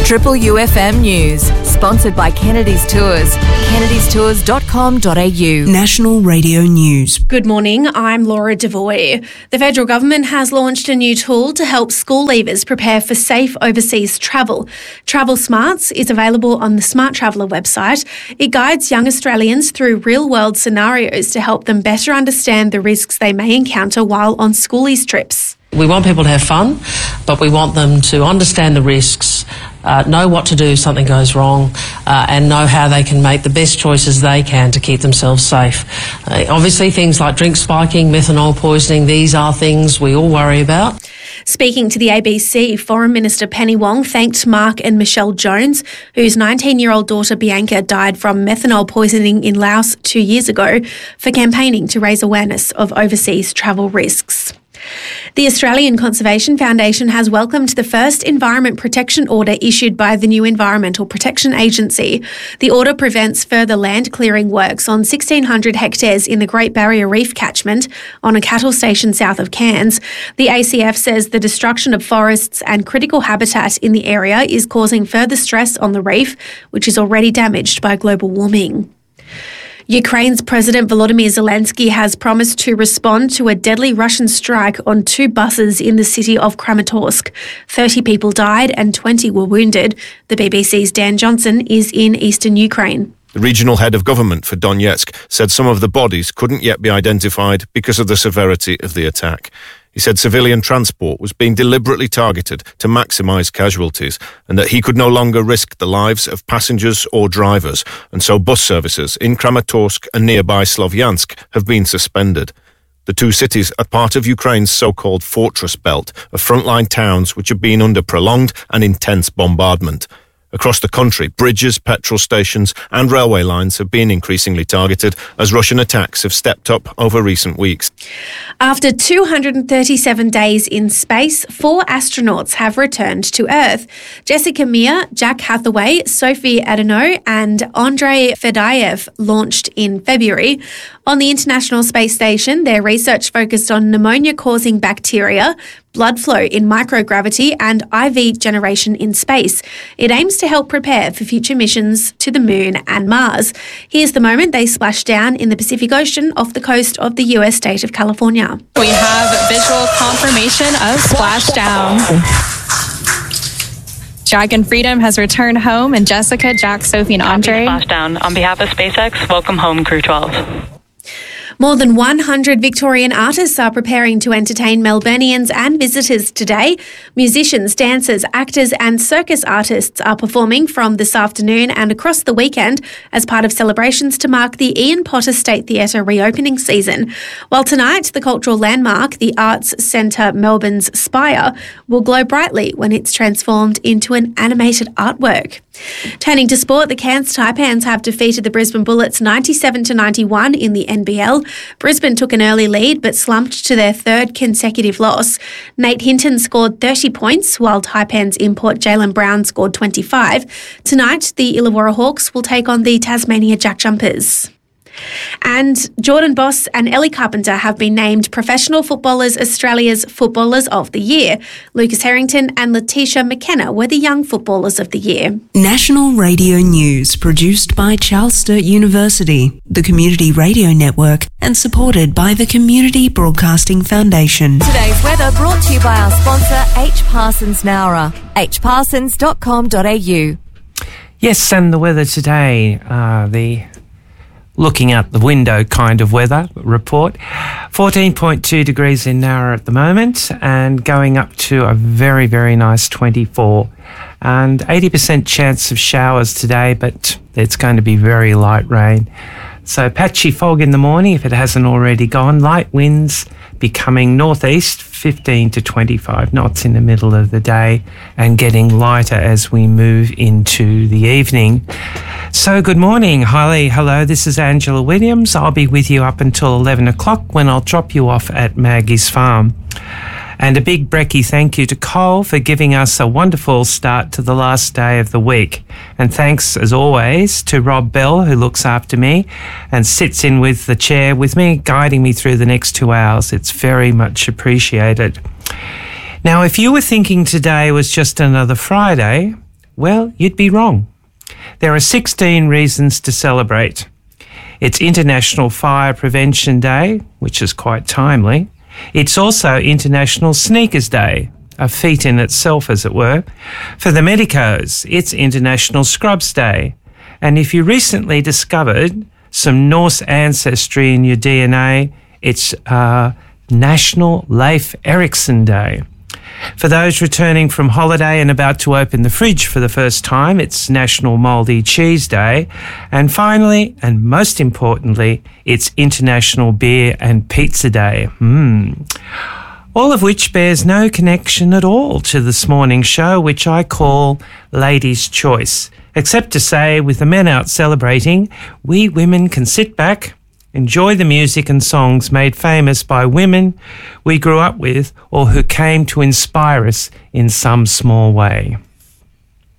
Triple UFM News, sponsored by Kennedy's Tours. kennedystours.com.au. National Radio News. Good morning, I'm Laura Devoy. The federal government has launched a new tool to help school leavers prepare for safe overseas travel. Travel Smarts is available on the Smart Traveller website. It guides young Australians through real-world scenarios to help them better understand the risks they may encounter while on schoolies trips. We want people to have fun, but we want them to understand the risks, know what to do if something goes wrong, and know how they can make the best choices they can to keep themselves safe. Obviously, things like drink spiking, methanol poisoning, these are things we all worry about. Speaking to the ABC, Foreign Minister Penny Wong thanked Mark and Michelle Jones, whose 19-year-old daughter Bianca died from methanol poisoning in Laos 2 years ago, for campaigning to raise awareness of overseas travel risks. The Australian Conservation Foundation has welcomed the first Environment Protection Order issued by the new Environmental Protection Agency. The order prevents further land clearing works on 1,600 hectares in the Great Barrier Reef catchment on a cattle station south of Cairns. The ACF says the destruction of forests and critical habitat in the area is causing further stress on the reef, which is already damaged by global warming. Ukraine's President Volodymyr Zelensky has promised to respond to a deadly Russian strike on 2 buses in the city of Kramatorsk. 30 people died and 20 were wounded. The BBC's Dan Johnson is in eastern Ukraine. The regional head of government for Donetsk said some of the bodies couldn't yet be identified because of the severity of the attack. He said civilian transport was being deliberately targeted to maximise casualties and that he could no longer risk the lives of passengers or drivers, and so bus services in Kramatorsk and nearby Slovyansk have been suspended. The 2 cities are part of Ukraine's so-called fortress belt of frontline towns which have been under prolonged and intense bombardment. Across the country, bridges, petrol stations and railway lines have been increasingly targeted as Russian attacks have stepped up over recent weeks. After 237 days in space, 4 astronauts have returned to Earth. Jessica Meir, Jack Hathaway, Sophie Adhanom and Andrei Fedyaev launched in February. On the International Space Station, their research focused on pneumonia-causing bacteria, blood flow in microgravity and IV generation in space. It aims to help prepare for future missions to the Moon and Mars. Here's the moment they splashed down in the Pacific Ocean off the coast of the US state of California. We have visual confirmation of splashdown. Dragon Freedom has returned home, and Jessica, Jack, Sophie and Andre. Splashdown. On behalf of SpaceX, welcome home, Crew 12. More than 100 Victorian artists are preparing to entertain Melburnians and visitors today. Musicians, dancers, actors and circus artists are performing from this afternoon and across the weekend as part of celebrations to mark the Ian Potter State Theatre reopening season. While tonight, the cultural landmark, the Arts Centre Melbourne's Spire, will glow brightly when it's transformed into an animated artwork. Turning to sport, the Cairns Taipans have defeated the Brisbane Bullets 97-91 in the NBL. Brisbane took an early lead but slumped to their 3rd consecutive loss. Nate Hinton scored 30 points while Taipans import Jaylen Brown scored 25. Tonight, the Illawarra Hawks will take on the Tasmania Jack Jumpers. And Jordan Boss and Ellie Carpenter have been named Professional Footballers Australia's Footballers of the Year. Lucas Harrington and Letitia McKenna were the Young Footballers of the Year. National Radio News, produced by Charles Sturt University, the Community Radio Network, and supported by the Community Broadcasting Foundation. Today's weather brought to you by our sponsor, H. Parsons Nowra, hparsons.com.au. Yes, and the weather today, the looking out the window kind of weather report. 14.2 degrees in Nowra at the moment and going up to a very, very nice 24. And 80% chance of showers today, but it's going to be very light rain. So patchy fog in the morning if it hasn't already gone. Light winds becoming northeast, 15 to 25 knots in the middle of the day and getting lighter as we move into the evening. So good morning, Holly. Hello, this is Angela Williams. I'll be with you up until 11 o'clock when I'll drop you off at Maggie's Farm. And a big brekkie thank you to Cole for giving us a wonderful start to the last day of the week. And thanks, as always, to Rob Bell, who looks after me and sits in with the chair with me, guiding me through the next 2 hours. It's very much appreciated. Now, if you were thinking today was just another Friday, Well, you'd be wrong. There are 16 reasons to celebrate. It's International Fire Prevention Day, which is quite timely. It's also International Sneakers Day, a feat in itself, as it were. For the medicos, it's International Scrubs Day. And if you recently discovered some Norse ancestry in your DNA, it's National Leif Erikson Day. For those returning from holiday and about to open the fridge for the first time, it's National Mouldy Cheese Day. And finally, and most importantly, it's International Beer and Pizza Day. All of which bears no connection at all to this morning's show, which I call Ladies' Choice. Except to say, with the men out celebrating, we women can sit back, enjoy the music and songs made famous by women we grew up with or who came to inspire us in some small way.